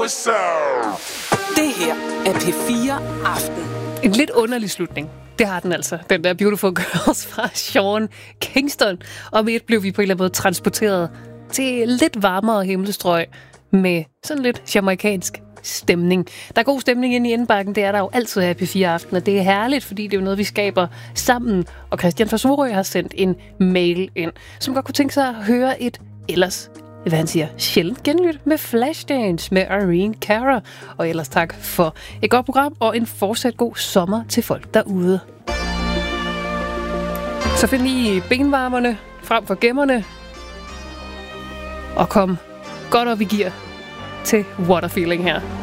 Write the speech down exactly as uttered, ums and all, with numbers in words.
Det her er P fire Aften. En lidt underlig slutning. Det har den altså. Den der Beautiful Girls fra Sean Kingston. Og med et blev vi på en eller anden måde transporteret til lidt varmere himmelstrøg med sådan lidt jamaikansk stemning. Der er god stemning inde i indbakken. Det er der jo altid her i P fire Aften, og det er herligt, fordi det er jo noget, vi skaber sammen. Og Christian fra Sorø har sendt en mail ind, som godt kunne tænke sig at høre et ellers, hvad han siger, sjældent genlyt med Flashdance med Irene Cara. Og ellers tak for et godt program og en fortsat god sommer til folk derude. Så find lige benvarmerne frem for gemmerne og kom godt op i gear til What a Feeling her.